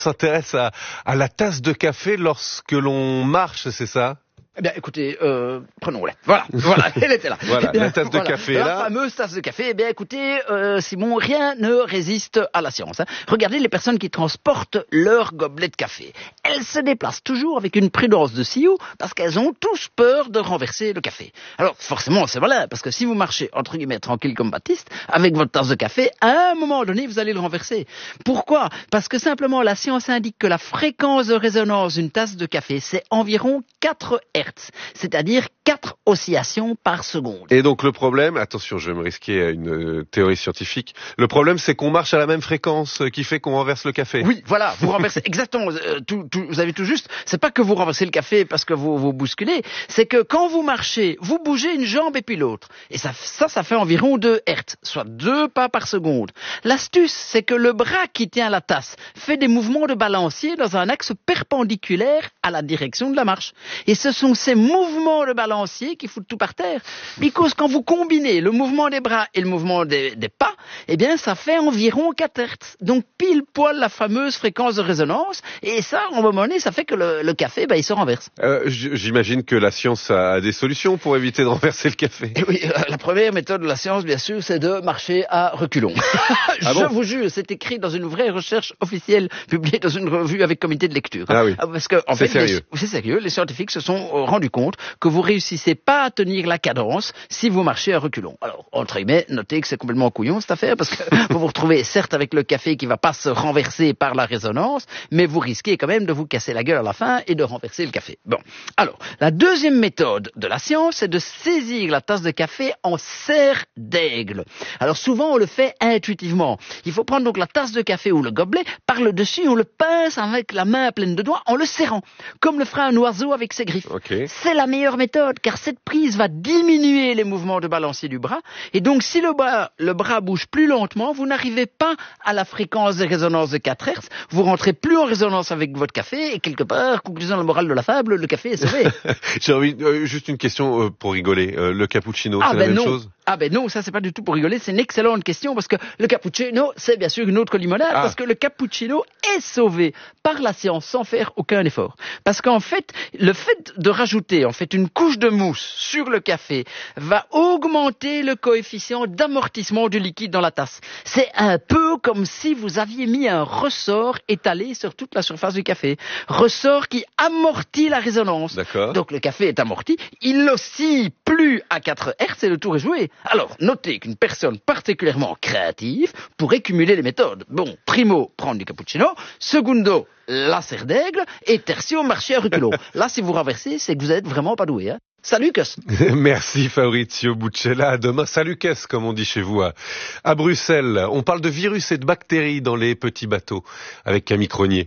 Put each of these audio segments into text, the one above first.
s'intéresse à la tasse de café lorsque l'on marche, c'est ça? Eh bien, écoutez, prenons-la. Voilà, elle était là. Voilà, Eh bien, la tasse de café est là. La fameuse tasse de café. Eh bien, écoutez, Simon, rien ne résiste à la science. Hein. Regardez les personnes qui transportent leur gobelet de café. Elles se déplacent toujours avec une prudence de sioux parce qu'elles ont tous peur de renverser le café. Alors, forcément, c'est malin, parce que si vous marchez, entre guillemets, tranquille comme Baptiste, avec votre tasse de café, à un moment donné, vous allez le renverser. Pourquoi? Parce que simplement, la science indique que la fréquence de résonance d'une tasse de café, c'est environ 4 Hz. C'est-à-dire 4 oscillations par seconde. Et donc le problème, attention, je vais me risquer à une théorie scientifique, le problème c'est qu'on marche à la même fréquence qui fait qu'on renverse le café. Oui, voilà, vous renversez, exactement, vous avez tout juste, c'est pas que vous renversez le café parce que vous bousculez, c'est que quand vous marchez, vous bougez une jambe et puis l'autre. Et ça fait environ 2 Hz, soit 2 pas par seconde. L'astuce, c'est que le bras qui tient la tasse fait des mouvements de balancier dans un axe perpendiculaire à la direction de la marche. Et ce sont ces mouvements de balancier qui foutent tout par terre. Because quand vous combinez le mouvement des bras et le mouvement des pas, eh bien, ça fait environ 4 Hz. Donc, pile poil la fameuse fréquence de résonance. Et ça, à un moment donné, ça fait que le café, il se renverse. J'imagine que la science a des solutions pour éviter de renverser le café. Et oui, la première méthode de la science, bien sûr, c'est de marcher à reculons. Vous jure, c'est écrit dans une vraie recherche officielle, publiée dans une revue avec comité de lecture. Ah oui. Parce que, en fait, c'est sérieux. Les scientifiques se sont rendus compte que vous réussissez pas à tenir la cadence si vous marchez à reculons. Alors, entre guillemets, notez que c'est complètement couillon cette affaire, parce que vous vous retrouvez certes avec le café qui va pas se renverser par la résonance, mais vous risquez quand même de vous casser la gueule à la fin et de renverser le café. Bon. Alors, la deuxième méthode de la science, c'est de saisir la tasse de café en serre d'aigle. Alors, souvent, on le fait intuitivement. Il faut prendre donc la tasse de café ou le gobelet, par le dessus, on le pince avec la main pleine de doigts en le serrant, comme le ferait un oiseau avec ses griffes. Okay. C'est la meilleure méthode, car cette prise va diminuer les mouvements de balancier du bras. Et donc, si le bras bouge plus lentement, vous n'arrivez pas à la fréquence de résonance de 4 Hz. Vous rentrez plus en résonance avec votre café. Et quelque part, conclusion de la morale de la fable, le café est sauvé. J'ai envie, juste une question pour rigoler. Le cappuccino, c'est la même chose? Ah ben non, ça c'est pas du tout pour rigoler, c'est une excellente question parce que le cappuccino, c'est bien sûr une autre limonade parce que le cappuccino est sauvé par la science sans faire aucun effort. Parce qu'en fait, le fait de rajouter une couche de mousse sur le café va augmenter le coefficient d'amortissement du liquide dans la tasse. C'est un peu comme si vous aviez mis un ressort étalé sur toute la surface du café. Ressort qui amortit la résonance. D'accord. Donc le café est amorti, il n'oscille plus à 4 Hz et le tour est joué. Alors, notez qu'une personne particulièrement créative pourrait cumuler les méthodes. Bon, primo, prendre du cappuccino, secondo, la serre d'aigle, et tertio, marcher à reculons. Là, si vous renversez, c'est que vous êtes vraiment pas doué. Hein. Salut, Cus. Merci, Fabrizio Buccella. À demain. Salut, Cus, comme on dit chez vous à Bruxelles. On parle de virus et de bactéries dans les petits bateaux avec Camille Cronier.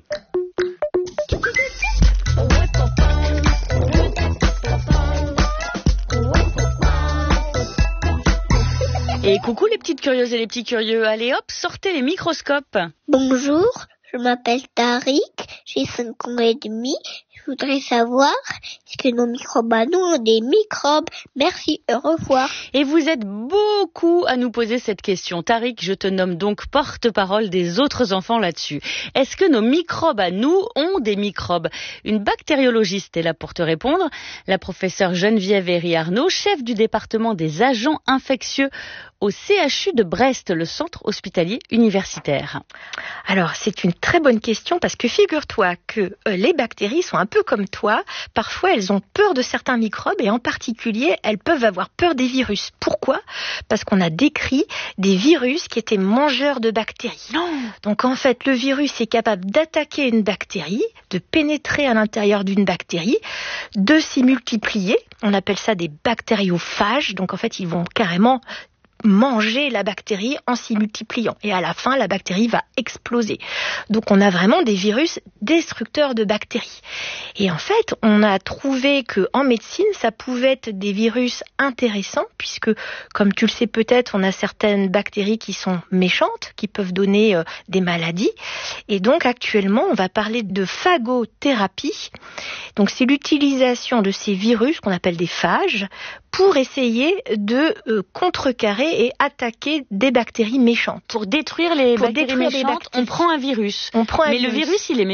Et coucou les petites curieuses et les petits curieux, allez hop, sortez les microscopes. Bonjour, je m'appelle Tariq, j'ai 5 ans et demi. Je voudrais savoir, est-ce que nos microbes à nous ont des microbes? Merci, au revoir. Et vous êtes beaucoup à nous poser cette question. Tariq, je te nomme donc porte-parole des autres enfants là-dessus. Est-ce que nos microbes à nous ont des microbes? Une bactériologiste est là pour te répondre. La professeure Geneviève Herry-Arnaud, chef du département des agents infectieux au CHU de Brest, le centre hospitalier universitaire. Alors, c'est une très bonne question parce que figure-toi que les bactéries sont un peu comme toi. Parfois, elles ont peur de certains microbes et en particulier, elles peuvent avoir peur des virus. Pourquoi? Parce qu'on a décrit des virus qui étaient mangeurs de bactéries. Non. Donc, en fait, le virus est capable d'attaquer une bactérie, de pénétrer à l'intérieur d'une bactérie, de s'y multiplier. On appelle ça des bactériophages. Donc, en fait, ils vont carrément manger la bactérie en s'y multipliant. Et à la fin, la bactérie va exploser. Donc, on a vraiment des virus destructeurs de bactéries. Et en fait, on a trouvé que en médecine, ça pouvait être des virus intéressants, puisque, comme tu le sais peut-être, on a certaines bactéries qui sont méchantes, qui peuvent donner des maladies. Et donc, actuellement, on va parler de phagothérapie. Donc, c'est l'utilisation de ces virus, qu'on appelle des phages, pour essayer de contrecarrer et attaquer des bactéries méchantes. Pour détruire les bactéries méchantes, on prend un virus. On prend un Mais virus. le virus, il est